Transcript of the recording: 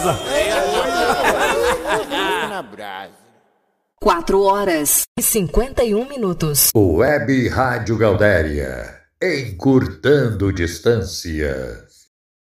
Na brasa. 4h51. Web Rádio Gaudéria, encurtando distâncias.